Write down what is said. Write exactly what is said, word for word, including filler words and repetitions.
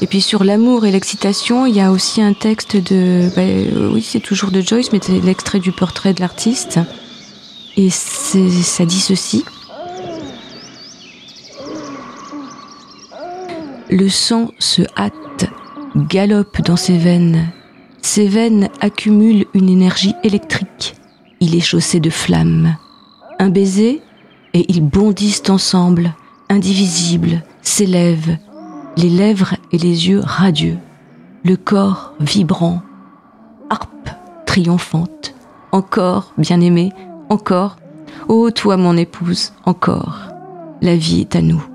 Et puis sur l'amour et l'excitation, il y a aussi un texte de... Bah, euh, oui, c'est toujours de Joyce, mais c'est l'extrait du portrait de l'artiste. Et c'est, ça dit ceci. Le sang se hâte, galope dans ses veines. Ses veines accumulent une énergie électrique. Il est chaussé de flammes. Un baiser, et ils bondissent ensemble, indivisibles, s'élèvent, les lèvres et les yeux radieux, le corps vibrant, harpe triomphante. Encore, bien-aimé, encore, ô toi mon épouse, encore, la vie est à nous.